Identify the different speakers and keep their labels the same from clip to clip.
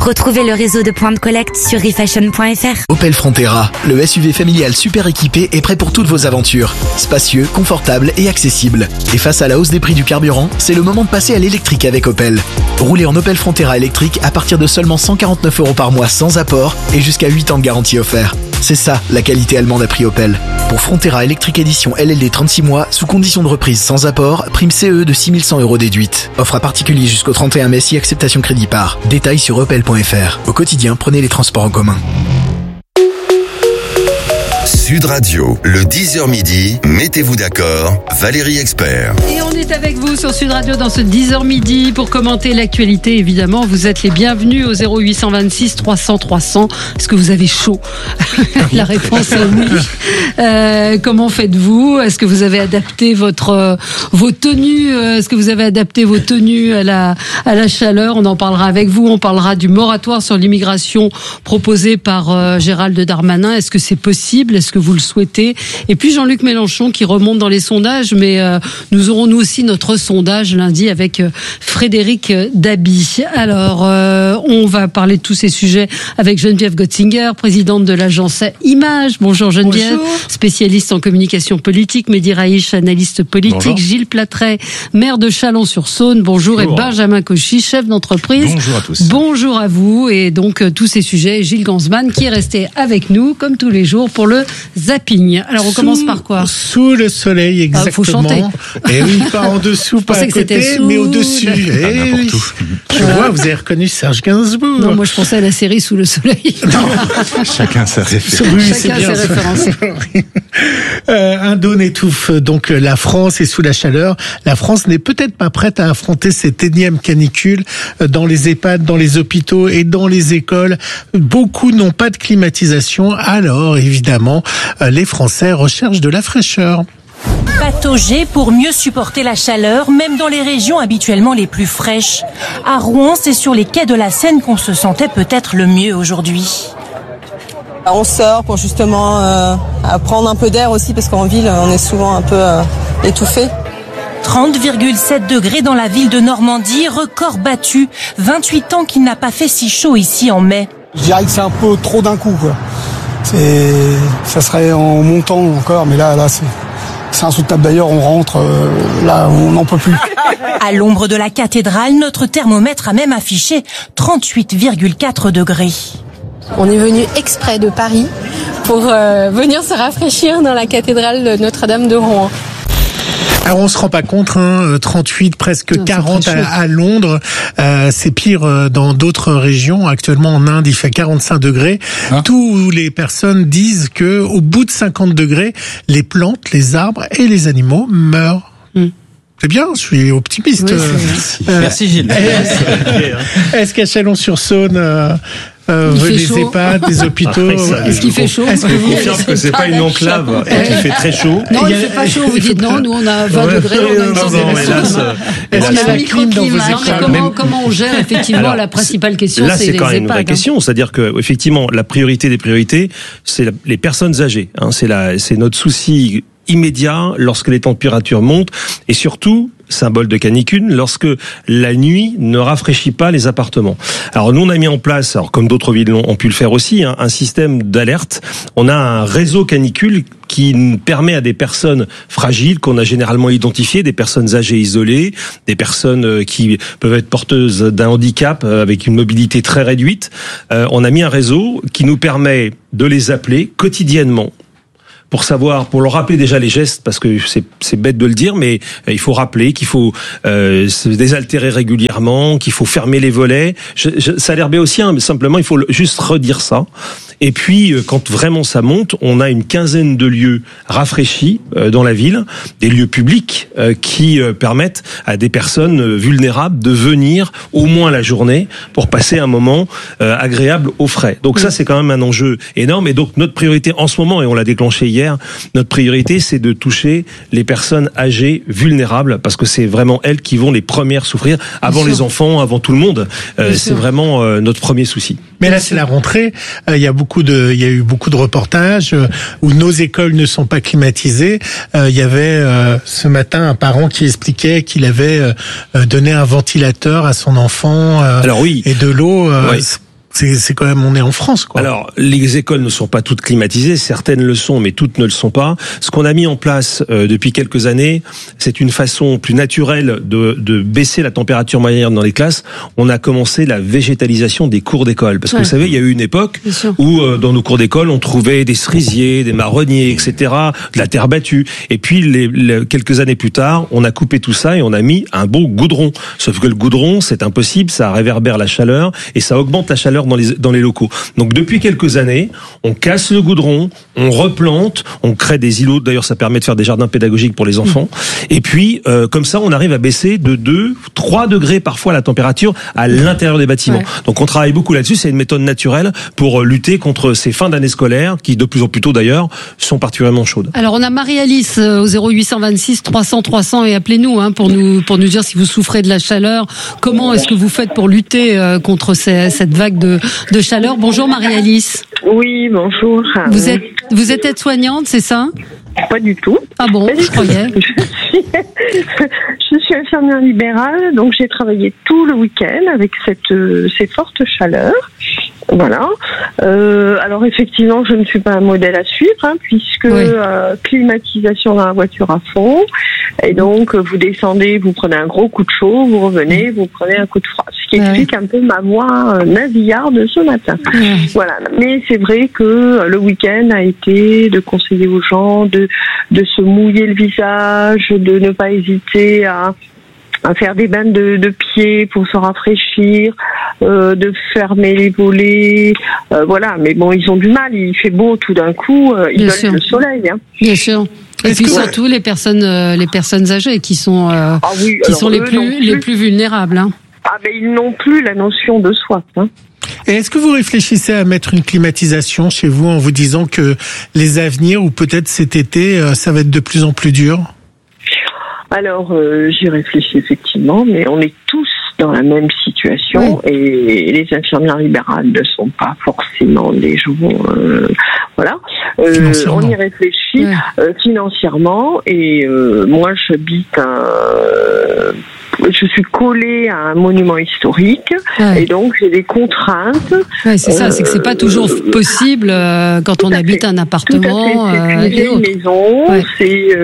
Speaker 1: Retrouvez le réseau de points de collecte sur refashion.fr.
Speaker 2: Opel Frontera, le SUV familial super équipé est prêt pour toutes vos aventures. Spacieux, confortable et accessible. Et face à la hausse des prix du carburant, c'est le moment de passer à l'électrique avec Opel. Roulez en Opel Frontera électrique à partir de seulement 149 € par mois sans apport et jusqu'à 8 ans de garantie offert. C'est ça, la qualité allemande à prix Opel. Pour Frontera électrique édition LLD 36 mois, sous condition de reprise sans apport, prime CE de 6100 € déduite. Offre à particulier jusqu'au 31 mai si acceptation crédit par. Détails sur opel.fr. Au quotidien, prenez les transports en commun.
Speaker 3: Sud Radio, le 10h midi, mettez-vous d'accord, Valérie Expert.
Speaker 4: Et on est avec vous sur Sud Radio dans ce 10h midi pour commenter l'actualité. Évidemment, vous êtes les bienvenus au 0826 300 300. Est-ce que vous avez chaud? La réponse est oui. Comment faites-vous? Est-ce que vous avez adapté vos tenues? Est-ce que vous avez adapté vos tenues à la chaleur? On en parlera avec vous. On parlera du moratoire sur l'immigration proposé par Gérald Darmanin. Est-ce que c'est possible? Est-ce que vous le souhaitez? Et puis Jean-Luc Mélenchon qui remonte dans les sondages, mais nous aurons nous aussi notre sondage lundi avec Frédéric Dabi. Alors, on va parler de tous ces sujets avec Geneviève Gotzinger, présidente de l'agence Image. Bonjour Geneviève, bonjour. Spécialiste en communication politique, Mehdi Raïch, analyste politique, bonjour. Gilles Platret, maire de Chalon-sur-Saône, bonjour. Et Benjamin Cauchy, chef d'entreprise.
Speaker 5: Bonjour à tous.
Speaker 4: Bonjour à vous. Et donc tous ces sujets, Gilles Gansman qui est resté avec nous comme tous les jours pour le zapping. Alors on commence par quoi?
Speaker 5: Sous le soleil, exactement.
Speaker 4: Faut chanter.
Speaker 5: Et oui, pas en dessous, pas à côté, mais au-dessus.
Speaker 4: Oui.
Speaker 5: Je vois, vous avez reconnu Serge Gainsbourg.
Speaker 4: Non, moi je pensais à la série Sous le soleil.
Speaker 5: Chacun sa référence. Oui,
Speaker 4: chacun ses références.
Speaker 5: Un Dône étouffe donc la France et sous la chaleur. La France n'est peut-être pas prête à affronter cette énième canicule dans les EHPAD, dans les hôpitaux et dans les écoles. Beaucoup n'ont pas de climatisation. Alors, évidemment, les Français recherchent de la fraîcheur.
Speaker 6: Patauger pour mieux supporter la chaleur, même dans les régions habituellement les plus fraîches. À Rouen, c'est sur les quais de la Seine qu'on se sentait peut-être le mieux aujourd'hui.
Speaker 7: On sort pour justement prendre un peu d'air aussi, parce qu'en ville, on est souvent un peu étouffé.
Speaker 6: 30,7 degrés dans la ville de Normandie, record battu. 28 ans qu'il n'a pas fait si chaud ici en mai.
Speaker 8: Je dirais que c'est un peu trop d'un coup, quoi. Ça serait en montant encore, mais là c'est insoutenable. D'ailleurs, on rentre, là, on n'en peut plus.
Speaker 6: À l'ombre de la cathédrale, notre thermomètre a même affiché 38,4 degrés.
Speaker 9: On est venu exprès de Paris pour venir se rafraîchir dans la cathédrale de Notre-Dame de Rouen.
Speaker 5: Alors on se rend pas compte, 38, presque non, 40 à Londres. C'est pire dans d'autres régions. Actuellement en Inde, il fait 45 degrés. Tous les personnes disent que au bout de 50 degrés, les plantes, les arbres et les animaux meurent. C'est bien, je suis optimiste.
Speaker 10: Oui, merci Gilles.
Speaker 5: Est-ce qu'à Chalon-sur-Saône, les EHPAD, des hôpitaux.
Speaker 4: Est-ce qu'il fait chaud?
Speaker 10: Est-ce que vous confirme que c'est pas une enclave et qu'il fait très chaud?
Speaker 4: Non, il fait pas chaud. Vous dites non, nous on a 20 degrés, on a une sensation. On a un microclimat. Comment on gère effectivement la principale question?
Speaker 10: Là, c'est quand même une vraie question. C'est-à-dire que effectivement, la priorité des priorités, c'est les personnes âgées. C'est notre souci immédiat lorsque les températures montent et surtout symbole de canicule, lorsque la nuit ne rafraîchit pas les appartements. Alors nous on a mis en place, alors comme d'autres villes ont pu le faire aussi, un système d'alerte. On a un réseau canicule qui permet à des personnes fragiles qu'on a généralement identifiées, des personnes âgées isolées, des personnes qui peuvent être porteuses d'un handicap avec une mobilité très réduite. On a mis un réseau qui nous permet de les appeler quotidiennement pour leur rappeler déjà les gestes, parce que c'est bête de le dire, mais il faut rappeler qu'il faut se désaltérer régulièrement, qu'il faut fermer les volets. Ça a l'air béotien, mais simplement il faut juste redire ça. Et puis, quand vraiment ça monte, on a une quinzaine de lieux rafraîchis dans la ville, des lieux publics qui permettent à des personnes vulnérables de venir au moins la journée pour passer un moment agréable au frais. Donc ça, c'est quand même un enjeu énorme. Et donc notre priorité en ce moment, et on l'a déclenché hier, notre priorité, c'est de toucher les personnes âgées vulnérables, parce que c'est vraiment elles qui vont les premières souffrir, avant les enfants, avant tout le monde. C'est vraiment notre premier souci.
Speaker 5: Mais là, c'est la rentrée. Il y a eu beaucoup de reportages où nos écoles ne sont pas climatisées. Il y avait ce matin un parent qui expliquait qu'il avait donné un ventilateur à son enfant.
Speaker 10: Alors oui.
Speaker 5: Et de l'eau. C'est quand même, on est en France, quoi.
Speaker 10: Alors, les écoles ne sont pas toutes climatisées, certaines le sont, mais toutes ne le sont pas. Ce qu'on a mis en place depuis quelques années, c'est une façon plus naturelle de baisser la température moyenne dans les classes. On a commencé la végétalisation des cours d'école. Parce que vous savez, il y a eu une époque où dans nos cours d'école, on trouvait des cerisiers, des marronniers, etc., de la terre battue. Et puis, quelques années plus tard, on a coupé tout ça et on a mis un beau goudron. Sauf que le goudron, c'est impossible, ça réverbère la chaleur et ça augmente la chaleur dans les locaux. Donc depuis quelques années, on casse le goudron, on replante, on crée des îlots. D'ailleurs, ça permet de faire des jardins pédagogiques pour les enfants. Et puis, comme ça, on arrive à baisser de 2-3 degrés parfois la température à l'intérieur des bâtiments. Ouais. Donc on travaille beaucoup là-dessus. C'est une méthode naturelle pour lutter contre ces fins d'année scolaires qui, de plus en plus tôt d'ailleurs, sont particulièrement chaudes.
Speaker 4: Alors on a Marie-Alice au 0826 300 300 et appelez-nous pour nous dire si vous souffrez de la chaleur. Comment est-ce que vous faites pour lutter contre cette vague de chaleur? Bonjour Marie-Alice.
Speaker 11: Oui, bonjour.
Speaker 4: Vous êtes aide-soignante, c'est ça?
Speaker 11: Pas du tout.
Speaker 4: Ah bon, je croyais.
Speaker 11: Je suis infirmière libérale, donc j'ai travaillé tout le week-end avec ces fortes chaleurs. Voilà. Alors effectivement, je ne suis pas un modèle à suivre, puisque climatisation dans la voiture à fond, et donc vous descendez, vous prenez un gros coup de chaud, vous revenez, vous prenez un coup de froid. Ce qui explique un peu ma voix nasillarde ce matin. Voilà. Mais c'est vrai que le week-end a été de conseiller aux gens de se mouiller le visage, de ne pas hésiter à faire des bains de pieds pour se rafraîchir, de fermer les volets, voilà. Mais bon, ils ont du mal, il fait beau tout d'un coup, ils veulent le soleil. Hein.
Speaker 4: Bien sûr. Et puis surtout les personnes âgées qui sont les plus vulnérables. Hein.
Speaker 11: Ah ben ils n'ont plus la notion de soi. Hein.
Speaker 5: Et est-ce que vous réfléchissez à mettre une climatisation chez vous en vous disant que les avenirs ou peut-être cet été, ça va être de plus en plus dur?
Speaker 11: Alors, j'y réfléchis effectivement, mais on est tous dans la même situation et les infirmières libérales ne sont pas forcément des gens... voilà. On y réfléchit financièrement et moi, j'habite je suis collée à un monument historique et donc j'ai des contraintes.
Speaker 4: Ouais, c'est ça, c'est que c'est pas toujours possible quand on habite un appartement.
Speaker 11: Tout à fait. C'est une vieille maison, c'est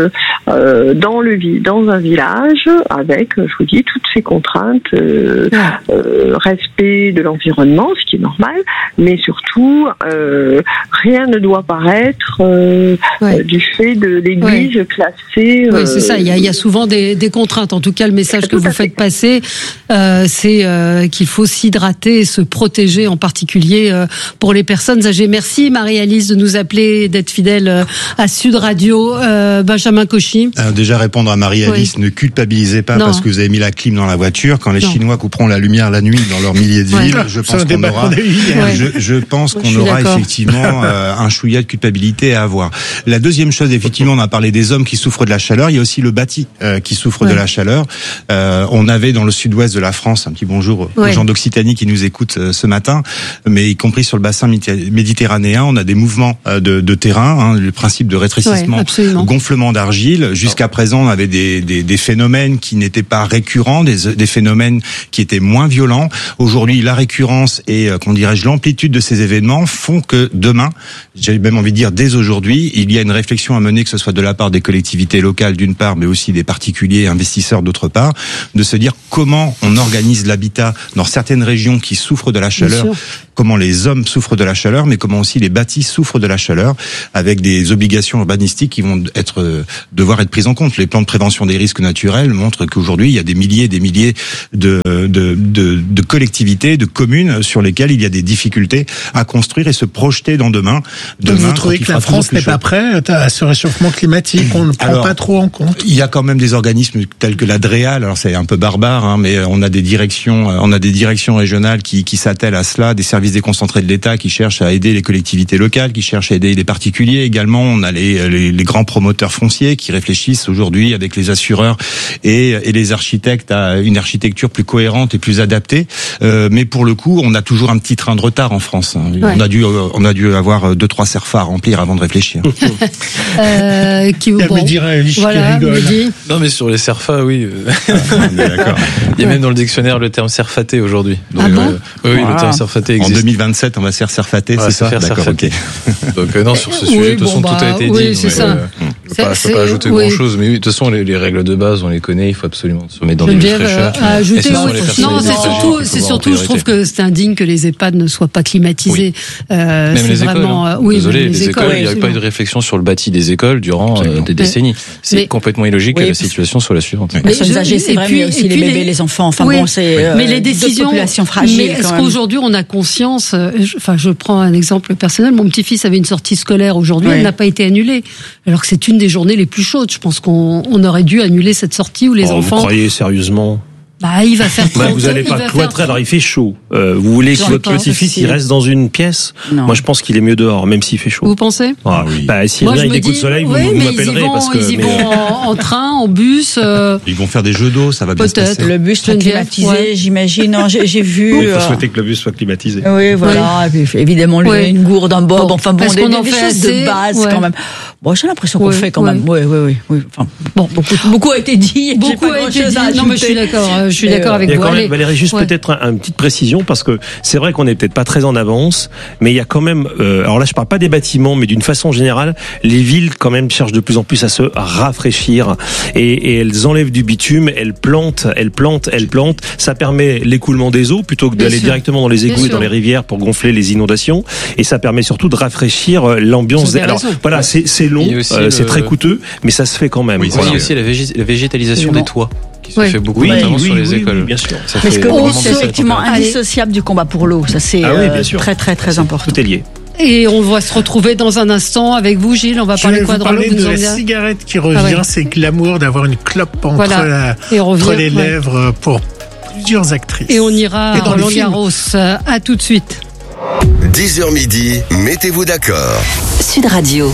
Speaker 11: dans un village avec, je vous dis, toutes ces contraintes, respect de l'environnement, ce qui est normal, mais surtout rien ne doit paraître du fait de l'église classée.
Speaker 4: Oui, c'est ça. Il y a souvent des contraintes. En tout cas, le message que vous faites passer, c'est qu'il faut s'hydrater et se protéger, en particulier pour les personnes âgées. Merci Marie-Alice de nous appeler, d'être fidèle à Sud Radio. Benjamin Cauchy.
Speaker 12: Déjà répondre à Marie-Alice, ne culpabilisez pas parce que vous avez mis la clim dans la voiture. Quand les Chinois couperont la lumière la nuit dans leur milliers de villes, je pense qu'on aura effectivement un chouïa de culpabilité à avoir. La deuxième chose, effectivement, on a parlé des hommes qui souffrent de la chaleur. Il y a aussi le bâti qui souffre de la chaleur. On avait dans le sud-ouest de la France, un petit bonjour aux gens d'Occitanie qui nous écoutent ce matin, mais y compris sur le bassin méditerranéen, on a des mouvements de terrain, le principe de rétrécissement, gonflement d'argile. Jusqu'à présent, on avait des phénomènes qui n'étaient pas récurrents, des phénomènes qui étaient moins violents. Aujourd'hui, la récurrence et, l'amplitude de ces événements font que demain, j'ai même envie de dire dès aujourd'hui, il y a une réflexion à mener, que ce soit de la part des collectivités locales d'une part, mais aussi des particuliers investisseurs d'autre part, de se dire comment on organise l'habitat dans certaines régions qui souffrent de la chaleur, comment les hommes souffrent de la chaleur, mais comment aussi les bâtis souffrent de la chaleur, avec des obligations urbanistiques qui vont devoir être prises en compte. Les plans de prévention des risques naturels montrent qu'aujourd'hui, il y a des milliers et des milliers de collectivités, de communes sur lesquelles il y a des difficultés à construire et se projeter dans demain.
Speaker 5: Vous trouvez que la France n'est pas prête à ce réchauffement climatique? On ne prend pas trop en compte?
Speaker 12: Il y a quand même des organismes tels que la DREAL, alors c'est un peu barbare, mais on a des directions régionales qui s'attellent à cela, des services déconcentrés de l'État qui cherchent à aider les collectivités locales, qui cherchent à aider les particuliers également. On a les grands promoteurs fonciers qui réfléchissent aujourd'hui avec les assureurs et les architectes à une architecture plus cohérente et plus adaptée. Mais pour le coup, on a toujours un petit train de retard en France. Ouais. On a dû avoir 2-3 CERFA à remplir avant de réfléchir.
Speaker 13: Non, mais sur les CERFA, oui.
Speaker 12: D'accord.
Speaker 13: Il y a même dans le dictionnaire le terme CERFAté aujourd'hui. Donc, oui, le terme CERFAté existe.
Speaker 12: En 2027, on va se faire CERFAté, c'est ça?
Speaker 13: D'accord, ok. Donc non, sur ce sujet, de toute façon, tout a été dit.
Speaker 4: C'est ça.
Speaker 13: Je peux pas ajouter grand-chose, mais oui, de toute façon, les règles de base, on les connaît. Il faut absolument se mettre dans des fraîcheurs.
Speaker 4: Non, c'est surtout, je trouve que c'est indigne que les EHPAD ne soient pas climatisés.
Speaker 13: Même les écoles. Désolé, les écoles, il n'y avait pas eu de réflexion sur le bâti des écoles durant des décennies. C'est complètement illogique que la situation soit la suivante.
Speaker 14: Les personnes âgées, c'est vrai, mais aussi les bébés, les enfants. Enfin bon, c'est
Speaker 4: mais les décisions,
Speaker 14: populations fragiles.
Speaker 4: Mais est-ce qu'aujourd'hui on a conscience? Enfin, je prends un exemple personnel. Mon petit-fils avait une sortie scolaire aujourd'hui, elle n'a pas été annulée, alors que c'est une des journées les plus chaudes. Je pense qu'on aurait dû annuler cette sortie où les enfants.
Speaker 10: Vous croyez sérieusement?
Speaker 4: Il va faire 30.
Speaker 10: Vous allez pas cloîtrer, alors il fait chaud. Vous voulez que votre petit-fils il reste dans une pièce? Non. Moi je pense qu'il est mieux dehors, même s'il fait chaud.
Speaker 4: Vous pensez?
Speaker 10: S'il vient avec des coups de soleil, vous m'appellerez parce que.
Speaker 4: Ils vont en train, en bus.
Speaker 12: Ils vont faire des jeux d'eau, ça va bien se passer.
Speaker 14: Peut-être. Le bus climatisé, j'imagine. Non, j'ai vu.
Speaker 10: Il faut souhaiter que le bus soit climatisé.
Speaker 14: Oui, voilà. Et puis, évidemment, une gourde, un bob. Enfin bon, des choses de base quand même. Bon, j'ai l'impression qu'on fait quand même. Oui. Enfin, bon, beaucoup a été dit.
Speaker 4: Beaucoup a été dit. Non, mais je suis d'accord. Je suis d'accord avec vous.
Speaker 10: Valérie, juste peut-être une petite précision, parce que c'est vrai qu'on n'est peut-être pas très en avance, mais il y a quand même, alors là je parle pas des bâtiments, mais d'une façon générale, les villes quand même cherchent de plus en plus à se rafraîchir, et elles enlèvent du bitume, elles plantent, ça permet l'écoulement des eaux, plutôt que d'aller directement dans les égouts et dans les rivières pour gonfler les inondations, et ça permet surtout de rafraîchir l'ambiance. Alors voilà, c'est long, c'est très coûteux, mais ça se fait quand même.
Speaker 13: Oui, il y a aussi la végétalisation des toits. Qui se fait beaucoup, notamment sur les écoles.
Speaker 10: Bien sûr.
Speaker 14: Parce que c'est effectivement indissociable du combat pour l'eau. Ça, c'est très, très, très important.
Speaker 10: Tout est lié.
Speaker 4: Et on va se retrouver dans un instant avec vous, Gilles. On va parler quoi de l'eau?
Speaker 5: De la cigarette qui revient, c'est glamour d'avoir une clope entre les lèvres pour plusieurs actrices.
Speaker 4: Et on ira à Roland-Garros. À tout de suite.
Speaker 3: 10h midi, mettez-vous d'accord.
Speaker 1: Sud Radio.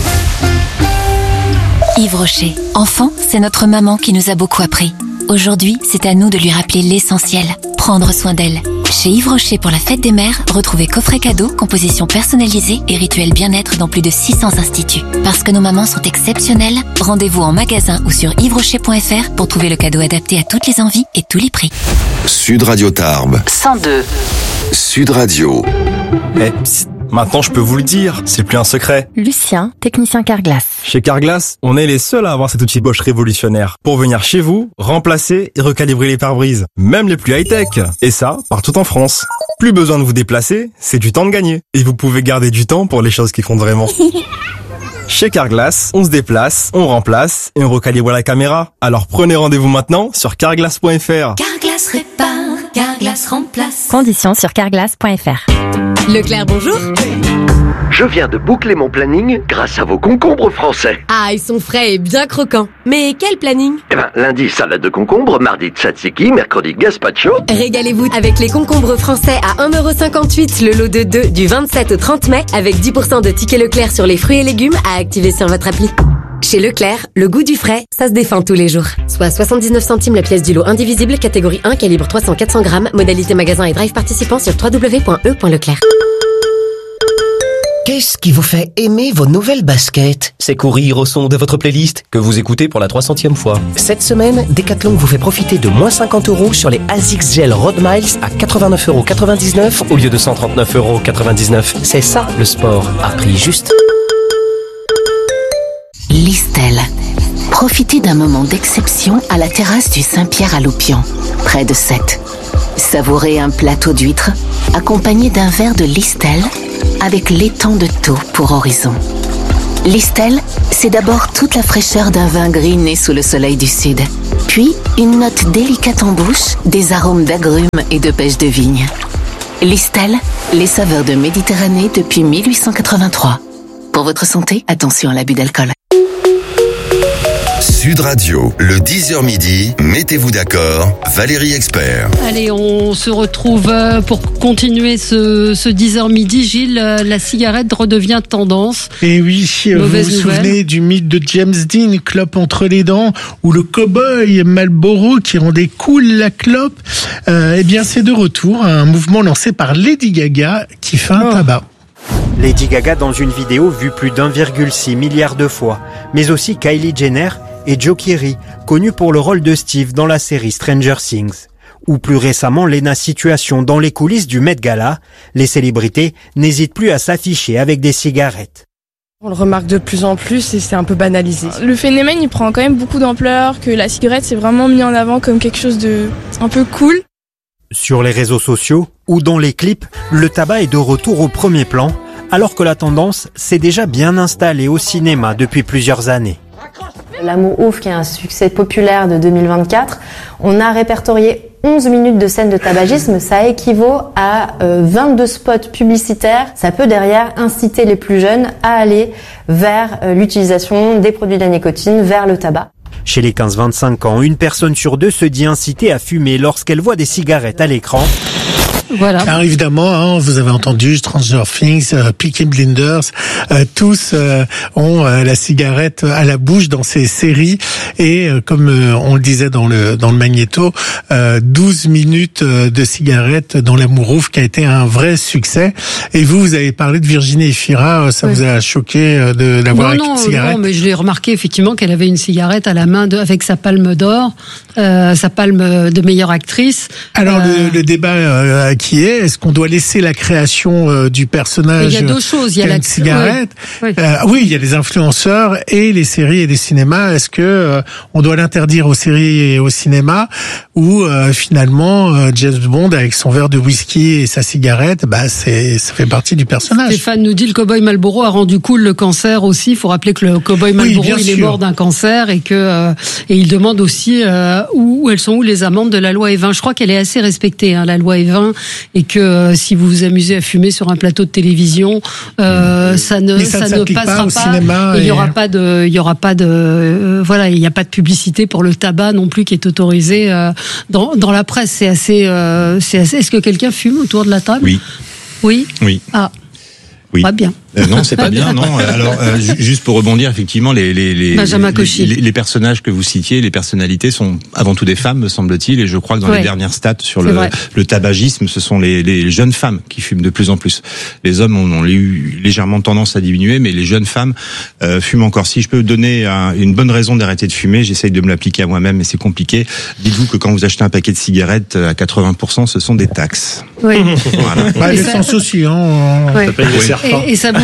Speaker 1: Yves Rocher. Enfant, c'est notre maman qui nous a beaucoup appris. Aujourd'hui, c'est à nous de lui rappeler l'essentiel, prendre soin d'elle. Chez Yves Rocher pour la fête des mères, retrouvez coffrets cadeaux, compositions personnalisées et rituels bien-être dans plus de 600 instituts. Parce que nos mamans sont exceptionnelles, rendez-vous en magasin ou sur yvesrocher.fr pour trouver le cadeau adapté à toutes les envies et tous les prix.
Speaker 3: Sud Radio Tarbes.
Speaker 1: 102.
Speaker 3: Sud Radio.
Speaker 15: Maintenant, je peux vous le dire, c'est plus un secret.
Speaker 1: Lucien, technicien Carglass.
Speaker 15: Chez Carglass, on est les seuls à avoir cet outil Bosch révolutionnaire pour venir chez vous, remplacer et recalibrer les pare-brises, même les plus high-tech. Et ça, partout en France. Plus besoin de vous déplacer, c'est du temps de gagner. Et vous pouvez garder du temps pour les choses qui comptent vraiment. Chez Carglass, on se déplace, on remplace et on recalibre la caméra. Alors prenez rendez-vous maintenant sur carglass.fr.
Speaker 1: Carglass répare, Carglass remplace. Conditions sur carglass.fr.
Speaker 16: Leclerc, bonjour.
Speaker 17: Je viens de boucler mon planning grâce à vos concombres français.
Speaker 16: Ah, ils sont frais et bien croquants. Mais quel planning?
Speaker 17: Lundi, salade de concombre, mardi, tzatziki, mercredi, gazpacho.
Speaker 16: Régalez-vous avec les concombres français à 1,58€ le lot de 2 du 27 au 30 mai avec 10% de tickets Leclerc sur les fruits et légumes à activer sur votre appli. Chez Leclerc, le goût du frais, ça se défend tous les jours. Soit 79 centimes la pièce du lot indivisible, catégorie 1, calibre 300-400 grammes, modalité magasin et drive participant sur www.e.leclerc.
Speaker 18: Qu'est-ce qui vous fait aimer vos nouvelles baskets? C'est courir au son de votre playlist que vous écoutez pour la 300e fois. Cette semaine, Decathlon vous fait profiter de moins 50€ sur les ASICS Gel Road Miles à 89,99€ au lieu de 139,99€. C'est ça le sport, à prix juste.
Speaker 19: Listel. Profitez d'un moment d'exception à la terrasse du Saint-Pierre à Loupian, près de Sète. Savourez un plateau d'huîtres accompagné d'un verre de Listel avec l'étang de Thau pour horizon. Listel, c'est d'abord toute la fraîcheur d'un vin gris né sous le soleil du sud, puis une note délicate en bouche, des arômes d'agrumes et de pêche de vigne. Listel, les saveurs de Méditerranée depuis 1883. Pour votre santé, attention à l'abus d'alcool.
Speaker 3: Sud Radio, le 10h midi, mettez-vous d'accord, Valérie Expert.
Speaker 4: Allez, on se retrouve pour continuer ce 10h midi. Gilles, la cigarette redevient tendance.
Speaker 5: Et oui, vous vous souvenez du mythe de James Dean, clope entre les dents, ou le cow-boy Marlboro qui rendait cool la clope. Eh bien, c'est de retour, un mouvement lancé par Lady Gaga qui fait un tabac.
Speaker 20: Lady Gaga dans une vidéo vue plus d'1,6 milliard de fois, mais aussi Kylie Jenner et Joe Keery, connus pour le rôle de Steve dans la série Stranger Things. Ou plus récemment Lena Situation dans les coulisses du Met Gala, les célébrités n'hésitent plus à s'afficher avec des cigarettes.
Speaker 21: On le remarque de plus en plus et c'est un peu banalisé. Le phénomène il prend quand même beaucoup d'ampleur, que la cigarette c'est vraiment mis en avant comme quelque chose de un peu cool.
Speaker 20: Sur les réseaux sociaux ou dans les clips, le tabac est de retour au premier plan, alors que la tendance s'est déjà bien installée au cinéma depuis plusieurs années.
Speaker 22: L'amour ouf, qui est un succès populaire de 2024, on a répertorié 11 minutes de scènes de tabagisme, ça équivaut à 22 spots publicitaires. Ça peut derrière inciter les plus jeunes à aller vers l'utilisation des produits de la nicotine, vers le tabac.
Speaker 20: Chez les 15-25 ans, une personne sur deux se dit incitée à fumer lorsqu'elle voit des cigarettes à l'écran.
Speaker 4: Voilà.
Speaker 5: Alors évidemment, vous avez entendu Stranger Things, Peaky Blinders, tous ont la cigarette à la bouche dans ces séries et comme on le disait dans le magnéto, 12 minutes de cigarette dans l'amour ouf qui a été un vrai succès. Et vous avez parlé de Virginie Efira, ça vous a choqué d'avoir une cigarette?
Speaker 4: Non, mais je l'ai remarqué effectivement qu'elle avait une cigarette à la main avec sa palme d'or, sa palme de meilleure actrice.
Speaker 5: Alors le débat est-ce qu'on doit laisser la création du personnage?
Speaker 4: Il y a deux choses. Il y a la
Speaker 5: cigarette. Oui, il y a les influenceurs et les séries et les cinémas. Est-ce que on doit l'interdire aux séries et au cinéma ou finalement James Bond avec son verre de whisky et sa cigarette, ça fait partie du personnage.
Speaker 4: Stéphane nous dit le cow-boy Marlboro a rendu cool le cancer aussi. Il faut rappeler que le cow-boy Marlboro il est mort d'un cancer et que et il demande aussi où elles sont les amendes de la loi E20. Je crois qu'elle est assez respectée, la loi E20. Et que si vous vous amusez à fumer sur un plateau de télévision, ça ne passera pas. Cinéma il y aura pas de, voilà, il n'y a pas de publicité pour le tabac non plus qui est autorisé dans la presse. C'est assez. Est-ce que quelqu'un fume autour de la table?
Speaker 12: Oui.
Speaker 4: Oui.
Speaker 12: Oui.
Speaker 4: Ah.
Speaker 12: Oui.
Speaker 4: Pas bien.
Speaker 12: Non, c'est pas bien, non. Alors, juste pour rebondir, effectivement, les personnages que vous citiez, les personnalités sont avant tout des femmes, me semble-t-il, et je crois que dans les dernières stats sur le tabagisme, ce sont les jeunes femmes qui fument de plus en plus. Les hommes ont eu légèrement tendance à diminuer, mais les jeunes femmes fument encore. Si je peux donner une bonne raison d'arrêter de fumer, j'essaye de me l'appliquer à moi-même, mais c'est compliqué. Dites-vous que quand vous achetez un paquet de cigarettes, à 80%, ce sont des taxes.
Speaker 4: Oui.
Speaker 5: Voilà. L'essence aussi, hein.
Speaker 4: Et ça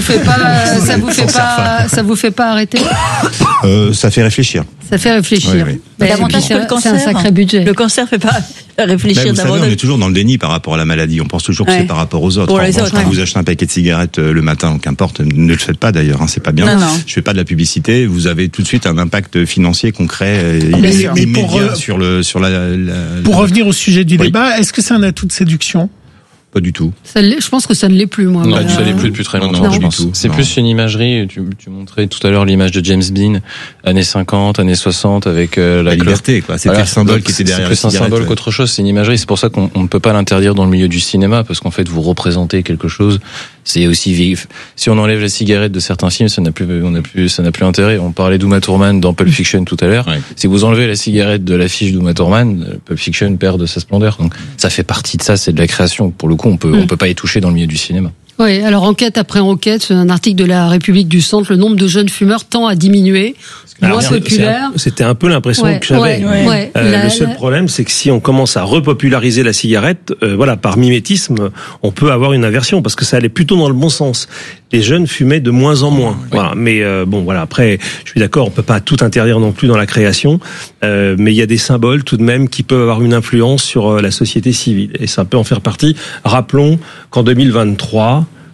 Speaker 4: vous fait pas arrêter?
Speaker 12: Ça fait réfléchir.
Speaker 4: Ça fait réfléchir.
Speaker 12: Oui.
Speaker 14: Davantage que le cancer.
Speaker 4: C'est un sacré budget.
Speaker 14: Le cancer fait pas réfléchir
Speaker 12: vous savez,
Speaker 14: davantage.
Speaker 12: on est toujours dans le déni par rapport à la maladie. On pense toujours que c'est par rapport aux autres. Quand vous achetez un paquet de cigarettes le matin, qu'importe, ne le faites pas d'ailleurs, c'est pas bien.
Speaker 14: Non.
Speaker 12: Je fais pas de la publicité. Vous avez tout de suite un impact financier concret immédiat sur la.
Speaker 5: Pour revenir au sujet du débat, est-ce que c'est un atout de séduction?
Speaker 12: Pas du tout.
Speaker 4: Je pense que ça ne l'est plus, moi.
Speaker 13: Non, ça ne l'est plus depuis très longtemps, je pense. C'est plus une imagerie. Tu montrais tout à l'heure l'image de James Dean, années 50, années 60, avec la
Speaker 12: liberté, quoi. C'était le symbole qui était derrière la cigarette.
Speaker 13: C'est plus un symbole qu'autre chose. C'est une imagerie. C'est pour ça qu'on ne peut pas l'interdire dans le milieu du cinéma, parce qu'en fait, vous représentez quelque chose. C'est aussi vif. Si on enlève la cigarette de certains films, ça n'a plus intérêt. On parlait d'Uma Thurman dans Pulp Fiction tout à l'heure. Ouais. Si vous enlevez la cigarette de l'affiche d'Uma Thurman, Pulp Fiction perd de sa splendeur. Donc, ça fait partie de ça. C'est de la création. Pour le coup, on peut pas y toucher dans le milieu du cinéma.
Speaker 4: Oui, alors enquête après enquête, un article de la République du Centre, le nombre de jeunes fumeurs tend à diminuer. Moins populaire.
Speaker 10: C'était un peu l'impression que j'avais. Le seul problème, c'est que si on commence à repopulariser la cigarette, par mimétisme, on peut avoir une aversion parce que ça allait plutôt dans le bon sens. Les jeunes fumaient de moins en moins. Voilà. Mais après, je suis d'accord, on peut pas tout interdire non plus dans la création, mais il y a des symboles tout de même qui peuvent avoir une influence sur la société civile et ça peut en faire partie. Rappelons qu'en 2023,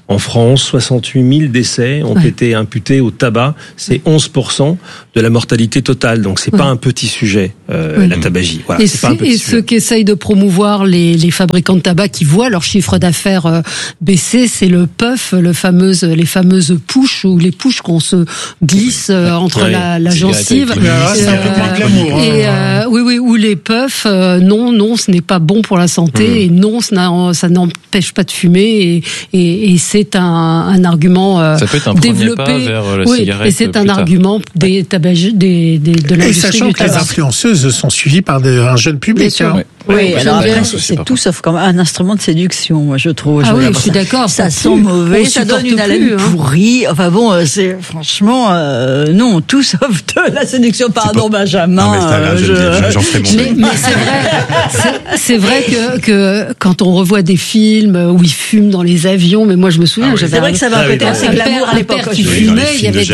Speaker 10: En France, 68 000 décès ont été imputés au tabac. C'est 11% de la mortalité totale. Donc c'est pas un petit sujet, la tabagie. Voilà,
Speaker 4: et
Speaker 10: c'est pas un petit sujet.
Speaker 4: Ceux qui essayent de promouvoir les fabricants de tabac qui voient leur chiffre d'affaires baisser, c'est le puff, les fameuses push ou les push qu'on se glisse entre la gencive.
Speaker 5: C'est un peu moins glamour.
Speaker 4: Oui, ou les puffs. Non, ce n'est pas bon pour la santé et non, ça n'empêche pas de fumer et c'est un argument
Speaker 13: ça peut être un
Speaker 4: développé.
Speaker 13: Premier pas vers la cigarette
Speaker 4: et c'est un argument de l'industrie.
Speaker 5: Et sachant que les influenceuses sont suivies par un jeune public.
Speaker 14: Oui, alors après, c'est tout sauf comme un instrument de séduction, moi, je trouve.
Speaker 4: Ah oui, je suis d'accord.
Speaker 14: Ça sent mauvais, ça donne une haleine pourrie. Enfin bon, c'est franchement, non, tout sauf de la séduction. Pardon, Benjamin.
Speaker 12: Non, mais j'en ferai mon
Speaker 4: mais c'est vrai que quand on revoit des films où ils fument dans les avions, mais moi je me souviens,
Speaker 14: c'est vrai que ça avait un côté assez glamour à l'époque.
Speaker 4: Qui fumait, il y avait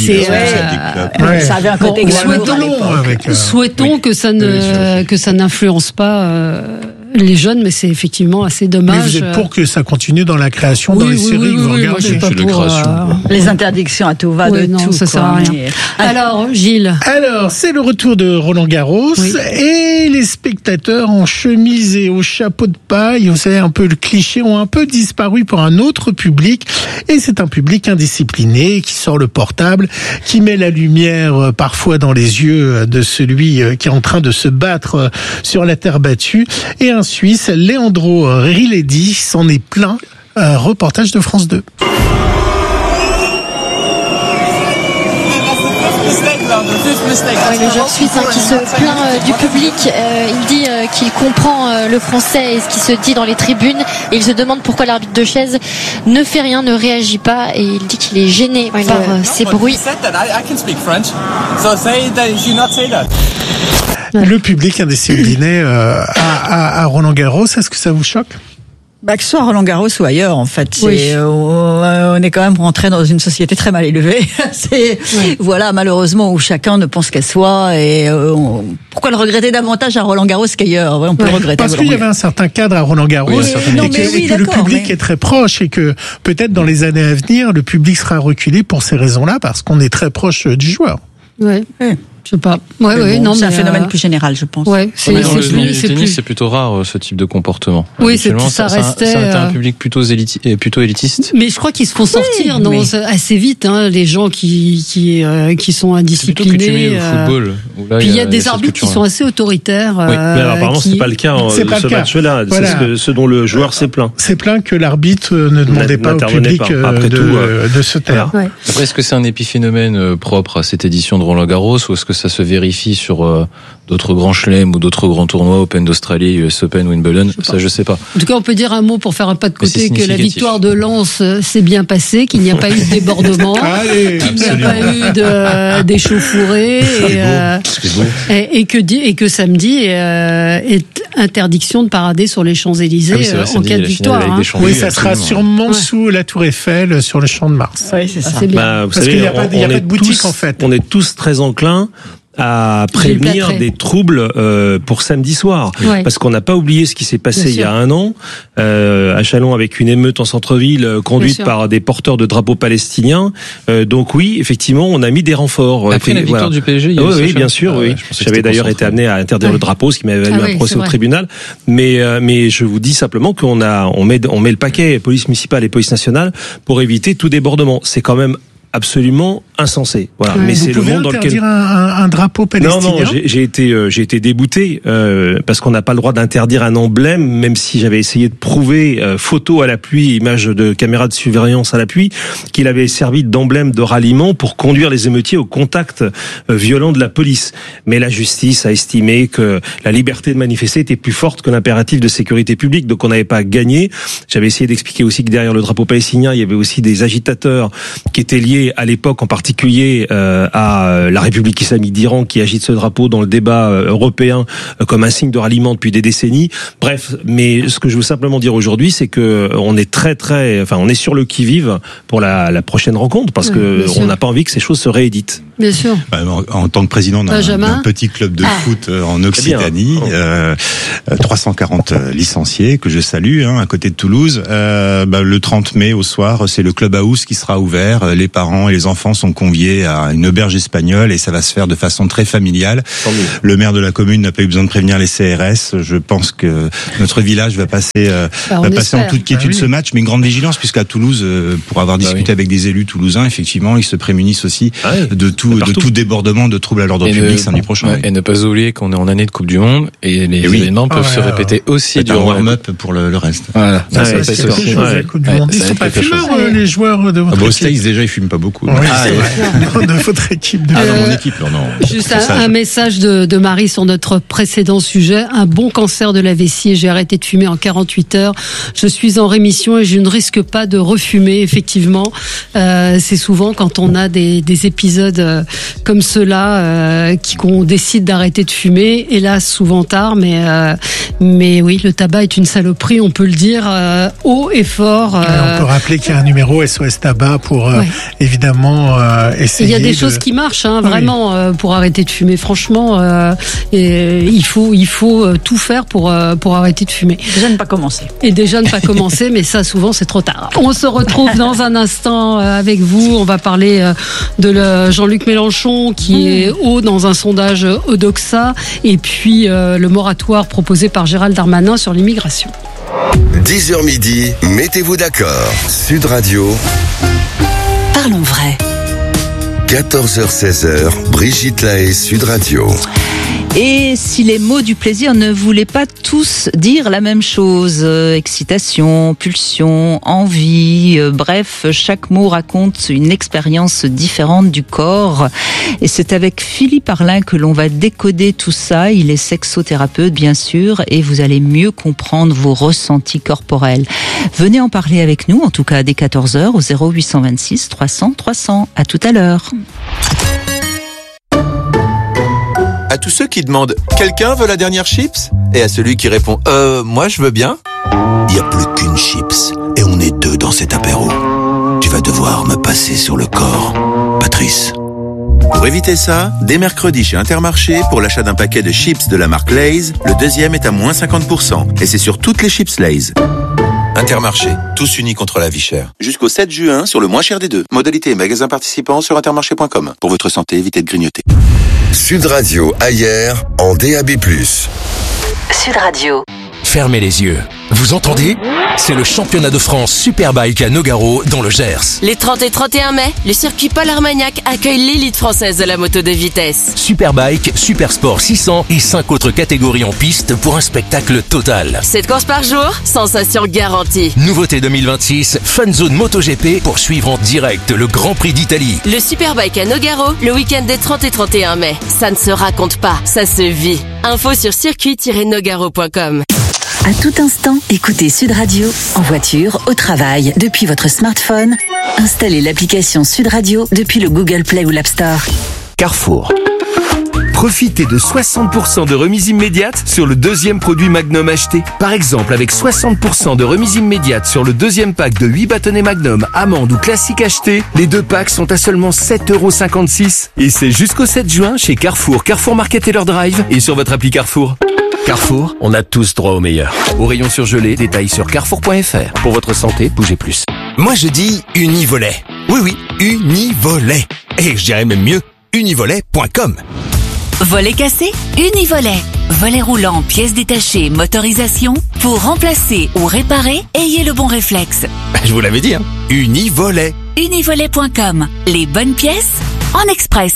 Speaker 14: ça avait un côté glamour.
Speaker 4: Souhaitons que ça n'influence pas les jeunes, mais c'est effectivement assez dommage.
Speaker 5: Mais vous êtes pour que ça continue dans la création, dans les séries que vous regardez?
Speaker 4: Moi, je suis pas pour,
Speaker 14: les interdictions à tout va de tout.
Speaker 4: Ça sert à rien. Alors, Gilles.
Speaker 5: Alors, c'est le retour de Roland Garros et les spectateurs en chemise et au chapeau de paille, vous savez, un peu le cliché, ont un peu disparu pour un autre public. Et c'est un public indiscipliné qui sort le portable, qui met la lumière parfois dans les yeux de celui qui est en train de se battre sur la terre battue. Et un Suisse, Leandro Riledi, s'en est plaint. Reportage de France 2.
Speaker 2: Le jeune Suisse qui se plaint du public, il dit qu'il comprend le français et ce qui se dit dans les tribunes et il se demande pourquoi l'arbitre de chaise ne fait rien, ne réagit pas et il dit qu'il est gêné par ces bruits.
Speaker 5: Le public indiscipliné à Roland Garros, est-ce que ça vous choque?
Speaker 14: Que ce soit Roland Garros ou ailleurs, en fait, on est quand même rentré dans une société très mal élevée. Voilà, malheureusement, où chacun ne pense qu'à soi. Et pourquoi le regretter davantage à Roland Garros qu'ailleurs? On peut le regretter.
Speaker 5: Parce qu'il y avait un certain cadre à Roland Garros et que le public est très proche et que peut-être dans les années à venir, le public sera reculé pour ces raisons-là, parce qu'on est très proche du joueur.
Speaker 4: Oui. Je sais pas.
Speaker 14: C'est un phénomène plus général, je pense.
Speaker 13: Le tennis, c'est plutôt rare ce type de comportement.
Speaker 4: Oui, ça restait.
Speaker 13: C'est un public plutôt élitiste.
Speaker 4: Mais je crois qu'ils se font sortir assez vite, les gens qui sont indisciplinés.
Speaker 13: C'est plutôt coutumier au football.
Speaker 4: Puis il y a des arbitres qui sont assez autoritaires.
Speaker 10: Oui, mais apparemment c'est pas le cas ce match-là. Voilà. C'est ce dont le joueur s'est plaint.
Speaker 5: C'est plaint que l'arbitre ne demandait pas au public de se taire.
Speaker 13: Après, est-ce que c'est un épiphénomène propre à cette édition de Roland Garros ou est-ce que ça se vérifie sur d'autres grands chelems ou d'autres grands tournois, Open d'Australie, US Open, Wimbledon? Ça, je sais pas.
Speaker 4: En tout cas, on peut dire un mot pour faire un pas de côté que la victoire de Lens s'est bien passée, qu'il n'y a pas eu de débordement, qu'il n'y a pas eu d'échauffourée et que samedi est interdiction de parader sur les Champs-Élysées en cas de victoire.
Speaker 5: Oui, ça sera sûrement sous la Tour Eiffel, sur le Champ de Mars.
Speaker 14: Oui, c'est ça.
Speaker 4: C'est bien.
Speaker 5: Parce qu'il n'y a pas de boutique en fait.
Speaker 10: On est tous très enclins à prévenir des troubles pour samedi soir, parce qu'on n'a pas oublié ce qui s'est passé il y a un an à Châlons avec une émeute en centre-ville conduite par des porteurs de drapeaux palestiniens. Donc oui, effectivement, on a mis des renforts.
Speaker 13: Après la victoire du PSG,
Speaker 10: oui, bien sûr. J'avais d'ailleurs été amené à interdire le drapeau, ce qui m'avait valu un procès au tribunal. Mais je vous dis simplement qu'on met le paquet, police municipale et police nationale, pour éviter tout débordement. C'est quand même absolument insensé. Voilà. Mais c'est le monde dans lequel
Speaker 5: un drapeau palestinien.
Speaker 10: Non, j'ai été dégoûté parce qu'on n'a pas le droit d'interdire un emblème, même si j'avais essayé de prouver photo à l'appui, image de caméra de surveillance à l'appui, qu'il avait servi d'emblème de ralliement pour conduire les émeutiers au contact violent de la police. Mais la justice a estimé que la liberté de manifester était plus forte que l'impératif de sécurité publique, donc on n'avait pas gagné. J'avais essayé d'expliquer aussi que derrière le drapeau palestinien, il y avait aussi des agitateurs qui étaient liés lié à l'époque en particulier à la République islamique d'Iran qui agite ce drapeau dans le débat européen comme un signe de ralliement depuis des décennies. Bref, mais ce que je veux simplement dire aujourd'hui, c'est que on est on est sur le qui-vive pour la prochaine rencontre parce que on n'a pas envie que ces choses se rééditent.
Speaker 4: Bien sûr.
Speaker 12: En tant que président d'un petit club de foot en Occitanie, 340 licenciés que je salue, à côté de Toulouse. Le 30 mai au soir, c'est le club house qui sera ouvert. Les parents et les enfants sont conviés à une auberge espagnole et ça va se faire de façon très familiale. Le maire de la commune n'a pas eu besoin de prévenir les CRS. Je pense que notre village va passer en toute quiétude ce match, mais une grande vigilance puisqu'à Toulouse, pour avoir discuté avec des élus toulousains, effectivement, ils se prémunissent aussi de tout débordement de troubles à l'ordre public samedi prochain.
Speaker 13: Et ne pas oublier qu'on est en année de Coupe du Monde et les événements peuvent se répéter aussi durant
Speaker 12: un warm-up pour le reste.
Speaker 5: Voilà. Ils sont pas fumeurs, les joueurs de votre équipe.
Speaker 12: Stays, déjà, ils fument pas beaucoup.
Speaker 5: Oui, c'est vrai. De votre équipe.
Speaker 12: Dans mon équipe, non.
Speaker 4: Juste un message de Marie sur notre précédent sujet. Un bon cancer de la vessie et j'ai arrêté de fumer en 48 heures. Je suis en rémission et je ne risque pas de refumer, effectivement. C'est souvent quand on a des épisodes comme ceux-là qu'on décide d'arrêter de fumer. Hélas, souvent tard, mais oui, le tabac est une saloperie, on peut le dire haut et fort.
Speaker 5: On peut rappeler qu'il y a un numéro SOS Tabac pour évidemment essayer.
Speaker 4: Il y a des choses qui marchent, vraiment, pour arrêter de fumer. Franchement, il faut tout faire pour arrêter de fumer.
Speaker 14: Déjà ne pas commencer.
Speaker 4: Et déjà ne pas commencer, mais ça, souvent, c'est trop tard. On se retrouve dans un instant avec vous. On va parler de Jean-Luc Mélenchon qui est haut dans un sondage Odoxa et puis le moratoire proposé par Gérald Darmanin sur l'immigration.
Speaker 3: 10h midi, mettez-vous d'accord. Sud Radio.
Speaker 19: Parlons vrai.
Speaker 3: 14h-16h, Brigitte Lahaie, Sud Radio.
Speaker 14: Et si les mots du plaisir ne voulaient pas tous dire la même chose, excitation, pulsion, envie, bref, chaque mot raconte une expérience différente du corps. Et c'est avec Philippe Arlin que l'on va décoder tout ça. Il est sexothérapeute, bien sûr, et vous allez mieux comprendre vos ressentis corporels. Venez en parler avec nous, en tout cas dès 14h au 0826 300 300. À tout à l'heure.
Speaker 7: À tous ceux qui demandent « Quelqu'un veut la dernière chips ?» et à celui qui répond « Moi je veux bien ?»
Speaker 8: Il n'y a plus qu'une chips et on est deux dans cet apéro. Tu vas devoir me passer sur le corps, Patrice.
Speaker 7: Pour éviter ça, dès mercredi chez Intermarché, pour l'achat d'un paquet de chips de la marque Lay's, le deuxième est à moins 50%. Et c'est sur toutes les chips Lay's. Intermarché, tous unis contre la vie chère. Jusqu'au 7 juin, sur le moins cher des deux. Modalité et magasins participants sur intermarché.com. Pour votre santé, évitez de grignoter.
Speaker 3: Sud Radio ailleurs en DAB+.
Speaker 19: Sud Radio.
Speaker 23: Fermez les yeux. Vous entendez ? C'est le championnat de France Superbike à Nogaro dans le Gers.
Speaker 24: Les 30 et 31 mai, le circuit Paul Armagnac accueille l'élite française de la moto de vitesse.
Speaker 23: Superbike, Supersport 600 et 5 autres catégories en piste pour un spectacle total.
Speaker 24: 7 courses par jour, sensation garantie.
Speaker 23: Nouveauté 2026, Fun Zone MotoGP pour suivre en direct le Grand Prix d'Italie.
Speaker 24: Le Superbike à Nogaro, le week-end des 30 et 31 mai. Ça ne se raconte pas, ça se vit. Info sur circuit-nogaro.com.
Speaker 19: À tout instant, écoutez Sud Radio, en voiture, au travail, depuis votre smartphone. Installez l'application Sud Radio depuis le Google Play ou l'App Store.
Speaker 23: Carrefour. Profitez de 60% de remise immédiate sur le deuxième produit Magnum acheté. Par exemple, avec 60% de remise immédiate sur le deuxième pack de 8 bâtonnets Magnum, amande ou classique acheté, les deux packs sont à seulement 7,56 €. Et c'est jusqu'au 7 juin chez Carrefour, Carrefour Market et leur Drive et sur votre appli Carrefour. Carrefour, on a tous droit au meilleur. Au rayon surgelé, détails sur carrefour.fr. Pour votre santé, bougez plus.
Speaker 8: Moi je dis Univolet. Oui, Univolet. Et je dirais même mieux, univolet.com.
Speaker 25: Volet cassé, Univolet. Volet roulant, pièces détachées, motorisation. Pour remplacer ou réparer, ayez le bon réflexe.
Speaker 8: Je vous l'avais dit, Univolet.
Speaker 25: Univolet.com. Les bonnes pièces en express.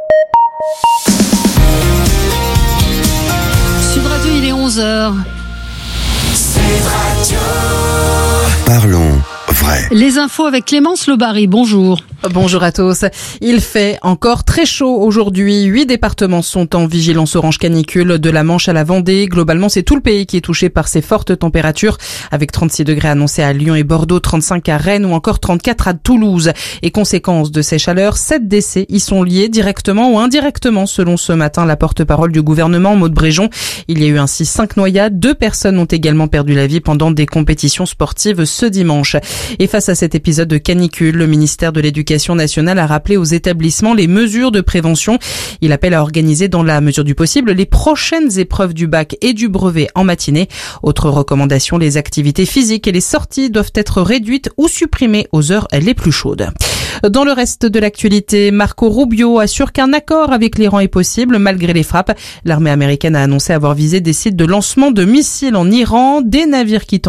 Speaker 4: Sud Radio, il est 11h.
Speaker 3: Parlons vrai. vrai.
Speaker 4: Les infos avec Clémence Lobary, bonjour.
Speaker 1: Bonjour à tous. Il fait encore très chaud aujourd'hui. 8 départements sont en vigilance orange canicule, de la Manche à la Vendée. Globalement, c'est tout le pays qui est touché par ces fortes températures, avec 36 degrés annoncés à Lyon et Bordeaux, 35 à Rennes ou encore 34 à Toulouse. Et conséquence de ces chaleurs, 7 décès y sont liés directement ou indirectement, selon ce matin la porte-parole du gouvernement, Maud Bréjon. Il y a eu ainsi 5 noyades. 2 personnes ont également perdu la vie pendant des compétitions sportives ce dimanche. Et face à cet épisode de canicule, le ministère de l'Éducation nationale a rappelé aux établissements les mesures de prévention. Il appelle à organiser dans la mesure du possible les prochaines épreuves du bac et du brevet en matinée. Autre recommandation, les activités physiques et les sorties doivent être réduites ou supprimées aux heures les plus chaudes. Dans le reste de l'actualité, Marco Rubio assure qu'un accord avec l'Iran est possible malgré les frappes. L'armée américaine a annoncé avoir visé des sites de lancement de missiles en Iran. Des navires qui tentent